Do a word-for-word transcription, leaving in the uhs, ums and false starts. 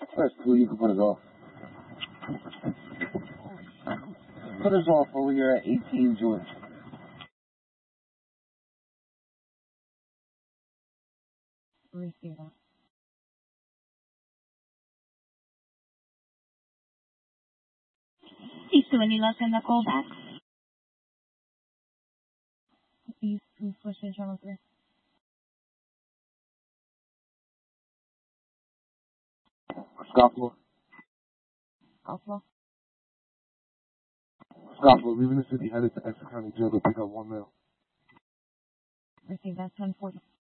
Press two, you can put us off. Put us off over here at eighteen George. Receive that. Please do any luck in the callback. Please, please push in channel three. Scofflaw. Alpha. Scofflaw, leaving the city, headed to Exeter County Jail to pick up one male. Receive that ten forty.